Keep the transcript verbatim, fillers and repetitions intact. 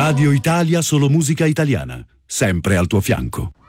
Radio Italia Solo Musica Italiana, sempre al tuo fianco.